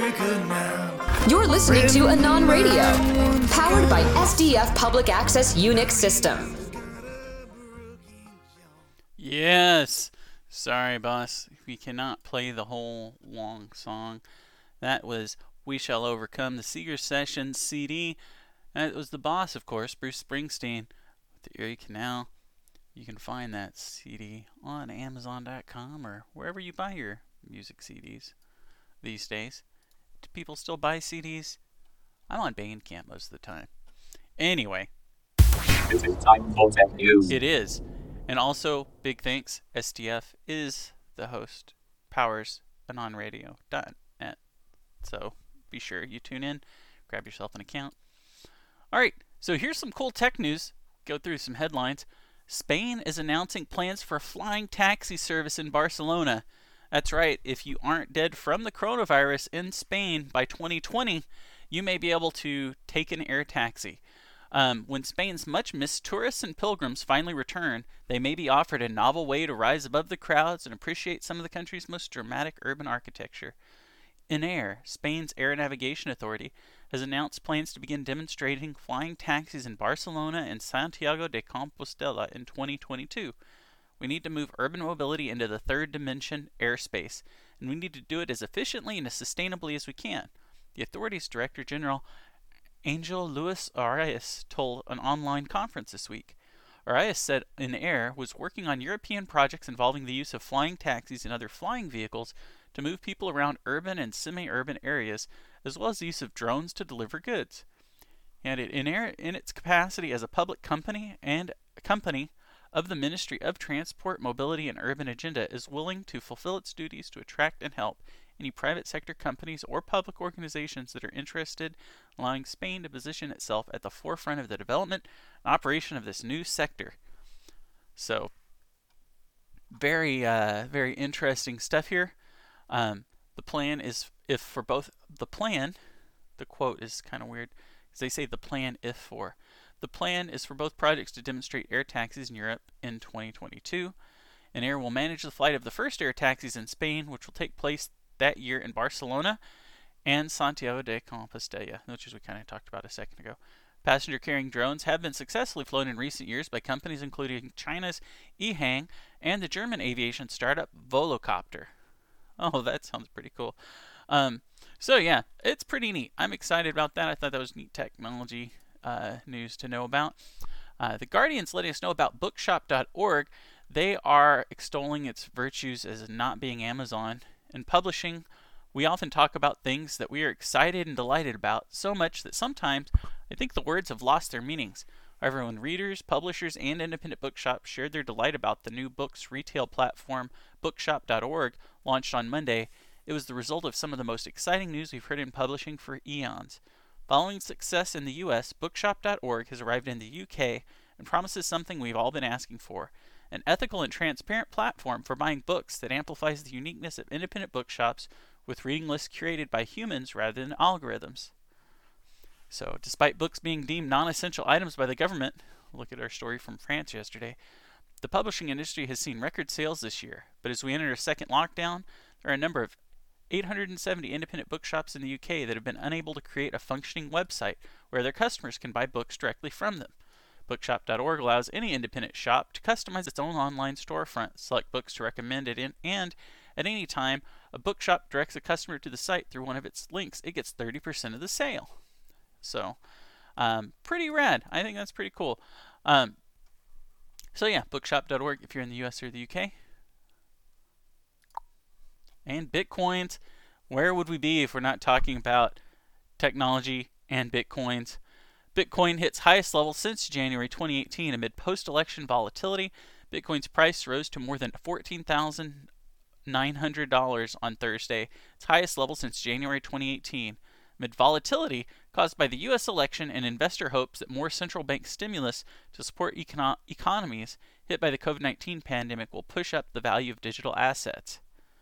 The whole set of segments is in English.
You're listening to Anon Radio, powered by SDF Public Access Unix System. Yes. Sorry, boss. We cannot play the whole long song. That was We Shall Overcome, the Seeger Sessions CD. That was the boss, of course, Bruce Springsteen, with the Erie Canal. You can find that CD on Amazon.com or wherever you buy your music CDs these days. Do people still buy CDs? I'm on Bandcamp most of the time. Anyway. It is time for tech news. It is. And also, big thanks, SDF is the host, powers anonradio.net. So be sure you tune in, grab yourself an account. Alright, so here's some cool tech news. Go through some headlines. Spain is announcing plans for a flying taxi service in Barcelona. That's right, if you aren't dead from the coronavirus in Spain by 2020, you may be able to take an air taxi. When Spain's much-missed tourists and pilgrims finally return, they may be offered a novel way to rise above the crowds and appreciate some of the country's most dramatic urban architecture. ENAIR, Spain's air navigation authority, has announced plans to begin demonstrating flying taxis in Barcelona and Santiago de Compostela in 2022. We need to move urban mobility into the third dimension, airspace, and we need to do it as efficiently and as sustainably as we can. The authority's Director General, Angel Luis Arias, told an online conference this week. Arias said ENAIR was working on European projects involving the use of flying taxis and other flying vehicles to move people around urban and semi-urban areas, as well as the use of drones to deliver goods. And ENAIR, in its capacity as a public company and a company of the Ministry of Transport, Mobility and Urban Agenda, is willing to fulfill its duties to attract and help any private sector companies or public organizations that are interested, allowing Spain to position itself at the forefront of the development and operation of this new sector. So, very interesting stuff here. The plan is the quote is kind of weird, because they say the plan if for. The plan is for both projects to demonstrate air taxis in Europe in 2022. ENAIR will manage the flight of the first air taxis in Spain, which will take place that year in Barcelona and Santiago de Compostela, which we kind of talked about a second ago. Passenger-carrying drones have been successfully flown in recent years by companies including China's EHang and the German aviation startup Volocopter. Oh, that sounds pretty cool. So yeah, it's pretty neat. I'm excited about that. I thought that was neat technology news to know about. The Guardian's letting us know about bookshop.org. They are extolling its virtues as not being Amazon. In publishing, we often talk about things that we are excited and delighted about, so much that sometimes I think the words have lost their meanings. However, when readers, publishers, and independent bookshops shared their delight about the new books retail platform bookshop.org launched on Monday, it was the result of some of the most exciting news we've heard in publishing for eons. Following success in the US, bookshop.org has arrived in the UK and promises something we've all been asking for: an ethical and transparent platform for buying books that amplifies the uniqueness of independent bookshops with reading lists curated by humans rather than algorithms. So, despite books being deemed non-essential items by the government, look at our story from France yesterday, the publishing industry has seen record sales this year. But as we enter a second lockdown, there are a number of 870 independent bookshops in the UK that have been unable to create a functioning website where their customers can buy books directly from them. Bookshop.org allows any independent shop to customize its own online storefront, select books to recommend it in, and at any time a bookshop directs a customer to the site through one of its links, it gets 30% of the sale. So, pretty rad. I think that's pretty cool. So yeah, bookshop.org if you're in the US or the UK. And Bitcoins. Where would we be if we're not talking about technology and Bitcoins? Bitcoin hits highest level since January 2018 amid post-election volatility. Bitcoin's price rose to more than $14,900 on Thursday, its highest level since January 2018. Amid volatility caused by the U.S. election and investor hopes that more central bank stimulus to support economies hit by the COVID-19 pandemic will push up the value of digital assets.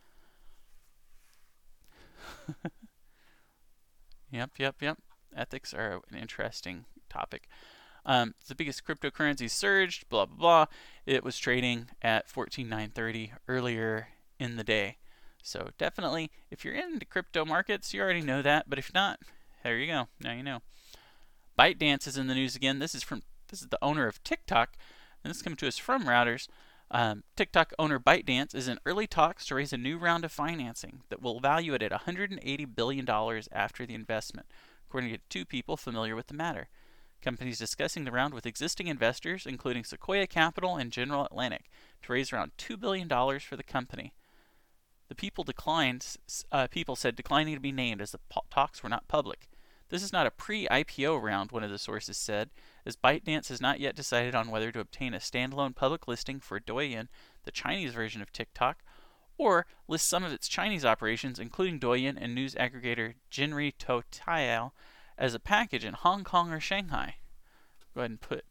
Yep. Ethics are an interesting topic. The biggest cryptocurrency surged, blah, blah, blah. It was trading at $14,930 earlier in the day. So definitely, if you're into crypto markets, you already know that. But if not, there you go. Now you know. ByteDance is in the news again. This is the owner of TikTok, and this comes to us from Routers. TikTok owner ByteDance is in early talks to raise a new round of financing that will value it at $180 billion after the investment, according to two people familiar with the matter. Companies discussing the round with existing investors, including Sequoia Capital and General Atlantic, to raise around $2 billion for the company. The people said declining to be named as the talks were not public. This is not a pre-IPO round, one of the sources said, as ByteDance has not yet decided on whether to obtain a standalone public listing for Douyin, the Chinese version of TikTok, or list some of its Chinese operations, including Douyin and news aggregator Jinri Toutiao, as a package in Hong Kong or Shanghai. Go ahead and put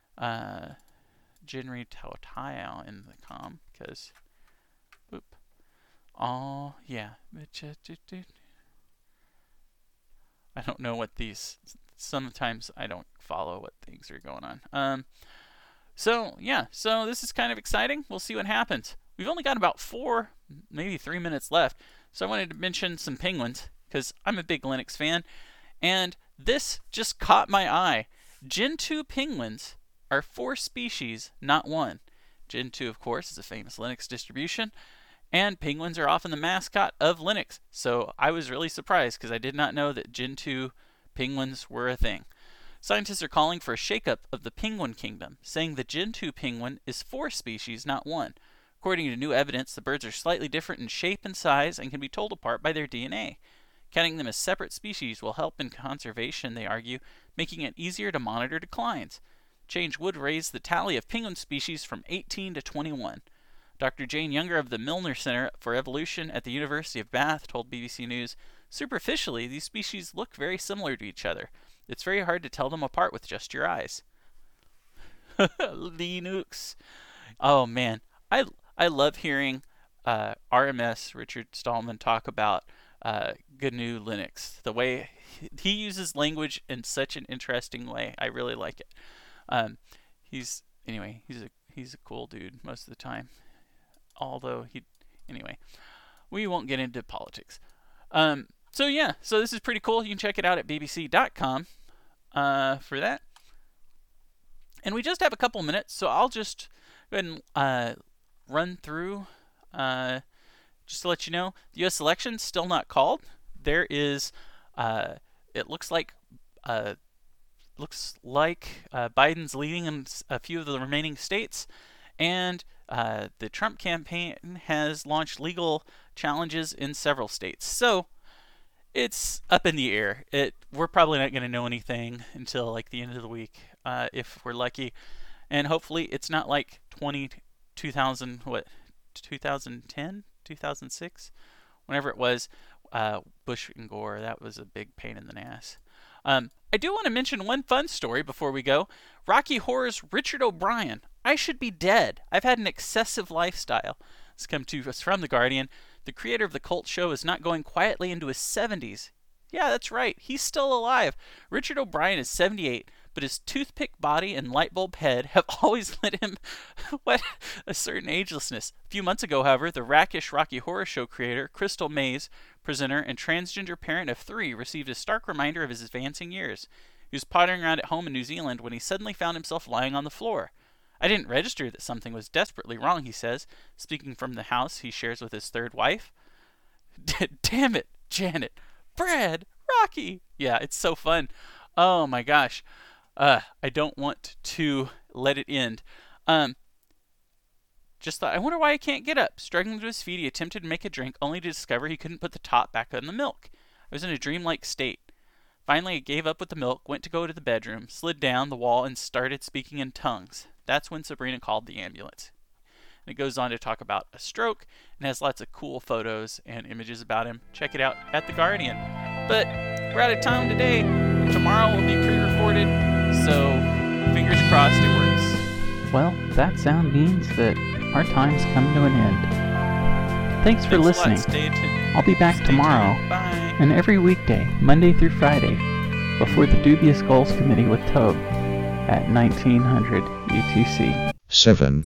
Jinri Toutiao in the com, because, oh, yeah. I don't know what these, sometimes I don't follow what things are going on. So this is kind of exciting. We'll see what happens. We've only got about 4, maybe 3 minutes left. So I wanted to mention some penguins, because I'm a big Linux fan. And this just caught my eye. Gentoo penguins are 4 species, not 1. Gentoo, of course, is a famous Linux distribution. And penguins are often the mascot of Linux. So I was really surprised because I did not know that Gentoo penguins were a thing. Scientists are calling for a shakeup of the penguin kingdom, saying the Gentoo penguin is 4 species, not 1. According to new evidence, the birds are slightly different in shape and size and can be told apart by their DNA. Counting them as separate species will help in conservation, they argue, making it easier to monitor declines. Change would raise the tally of penguin species from 18 to 21. Dr. Jane Younger of the Milner Center for Evolution at the University of Bath told BBC News, "Superficially, these species look very similar to each other. It's very hard to tell them apart with just your eyes." Linux. Oh man, I love hearing RMS Richard Stallman talk about GNU Linux. The way he uses language in such an interesting way, I really like it. He's a cool dude most of the time. Although we won't get into politics. So this is pretty cool. You can check it out at bbc.com for that. And we just have a couple minutes, so I'll just go ahead and run through, just to let you know, the U.S. election's still not called. There is, it looks like Biden's leading in a few of the remaining states, and the Trump campaign has launched legal challenges in several states. So it's up in the air. We're probably not going to know anything until like the end of the week, if we're lucky. And hopefully it's not like 2010, 2006, whenever it was, Bush and Gore. That was a big pain in the ass. I do want to mention one fun story before we go. Rocky Horror's Richard O'Brien. I should be dead. I've had an excessive lifestyle. This comes to us from The Guardian. The creator of the cult show is not going quietly into his 70s. Yeah, that's right. He's still alive. Richard O'Brien is 78, but his toothpick body and light bulb head have always led him a certain agelessness. A few months ago, however, the rackish Rocky Horror Show creator, Crystal Mays, presenter and transgender parent of 3, received a stark reminder of his advancing years. He was pottering around at home in New Zealand when he suddenly found himself lying on the floor. "I didn't register that something was desperately wrong," he says, speaking from the house he shares with his 3rd wife. Damn it, Janet. Brad, Rocky. Yeah, it's so fun. Oh my gosh. I don't want to let it end. Just thought, I wonder why he can't get up. Struggling to his feet, he attempted to make a drink, only to discover he couldn't put the top back on the milk. I was in a dreamlike state. Finally, I gave up with the milk, went to go to the bedroom, slid down the wall, and started speaking in tongues. That's when Sabrina called the ambulance. And it goes on to talk about a stroke and has lots of cool photos and images about him. Check it out at The Guardian. But we're out of time today. Tomorrow will be pre-recorded, so fingers crossed it works. Well, that sound means that our time's come to an end. Thanks for listening. I'll be back tomorrow and every weekday, Monday through Friday, before the Dubious Goals Committee with Toad at 1900 UTC. 7